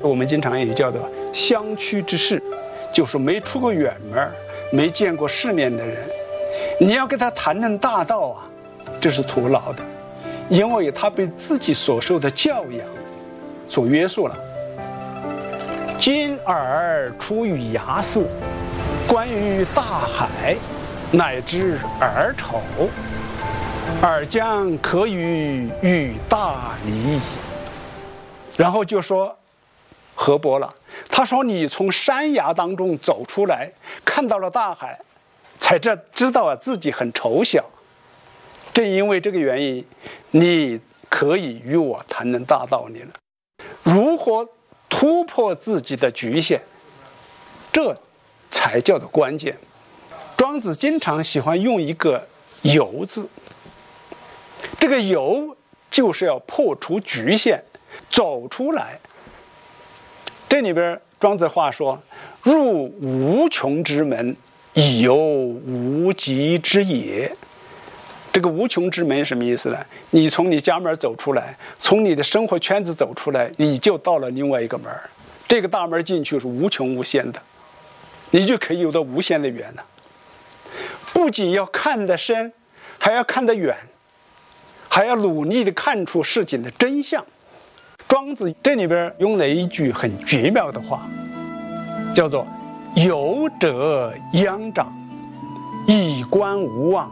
我们经常也叫做乡区之士，就是没出过远门、没见过世面的人，你要跟他谈论大道啊，这是徒劳的，因为他被自己所受的教养所约束了。今尔出于崖寺，关于大海，乃知尔丑，尔将可与大离。然后就说河伯了，他说你从山崖当中走出来，看到了大海，才知道自己很丑小。正因为这个原因，你可以与我谈论大道理了。如何突破自己的局限，这才叫做关键。庄子经常喜欢用一个由字，这个由就是要破除局限，走出来。这里边庄子话说，入无穷之门，以游无极之野。这个无穷之门什么意思呢？你从你家门走出来，从你的生活圈子走出来，你就到了另外一个门。这个大门进去是无穷无限的，你就可以有到无限的远了。不仅要看得深，还要看得远，还要努力地看出事情的真相。庄子这里边用了一句很绝妙的话，叫做游者殃长，以观无望。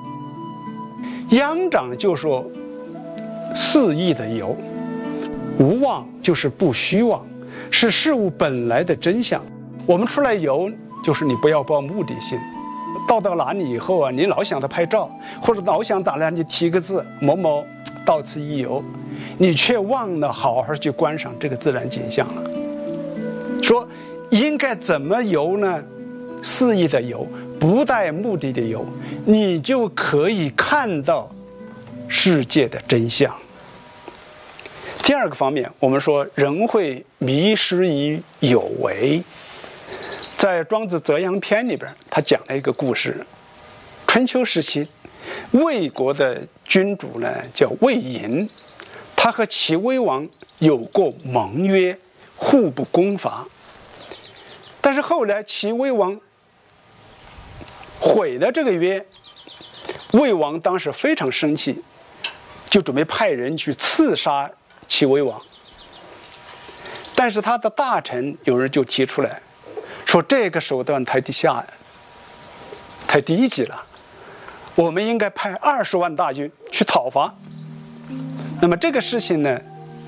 殃长就说肆意的游，无望就是不虚妄，是事物本来的真相。我们出来游，就是你不要抱目的性，到哪里以后啊，你老想着拍照，或者老想咋样，你提个字某某到此一游，你却忘了好好去观赏这个自然景象了。说应该怎么游呢？肆意的游，不带目的的游，你就可以看到世界的真相。第二个方面，我们说人会迷失于有为。在庄子泽阳篇里边，他讲了一个故事。春秋时期，魏国的君主呢叫魏寅，他和齐威王有过盟约，互不攻伐。但是后来齐威王毁了这个约，魏王当时非常生气，就准备派人去刺杀齐威王。但是他的大臣有人就提出来说，这个手段太低级了，我们应该派20万大军去讨伐。那么这个事情呢，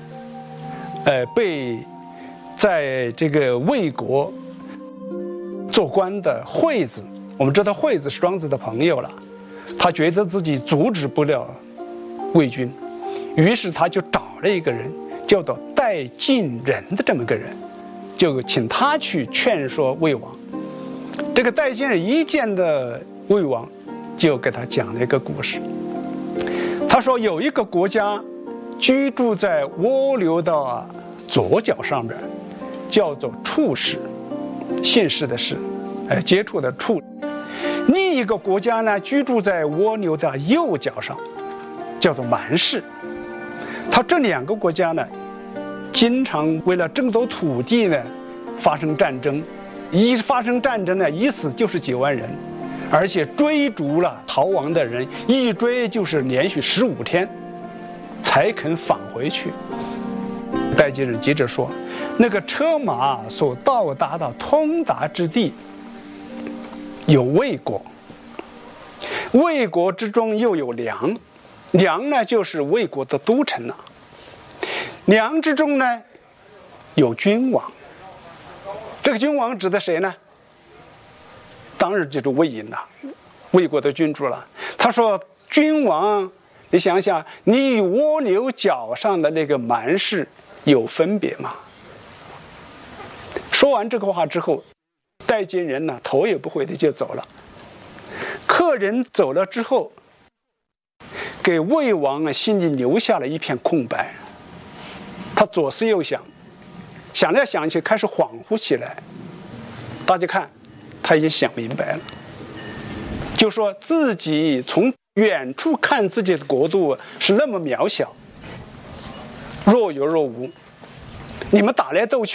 被在这个魏国做官的惠子，我们知道惠子是庄子的朋友了，他觉得自己阻止不了魏军，于是他就找了一个人叫做带晋人的这么个人，就请他去劝说魏王。这个带晋人一见的魏王，就给他讲了一个故事。他说有一个国家居住在蜗牛的左脚上面，叫做触氏，姓氏的氏，接触的触。另一个国家呢，居住在蜗牛的右脚上，叫做蛮氏。他这两个国家呢，经常为了争夺土地呢发生战争，一发生战争呢，一死就是几万人，而且追逐了逃亡的人，一追就是连续15天才肯返回去。带晋人接着说，那个车马所到达的通达之地有魏国，魏国之中又有梁，梁呢就是魏国的都城了。梁之中呢有君王，这个君王指的谁呢？当然就是魏寅了，魏国的君主了。他说君王，你想想，你与蜗牛角上的那个蛮氏有分别吗？说完这个话之后，带晋人呢头也不回的就走了。客人走了之后，给魏王心里留下了一片空白。他左思右想，想来想去，开始恍惚起来。大家看，他已经想明白了，就说自己从远处看自己的国度是那么渺小，若有若无，你们打来斗去，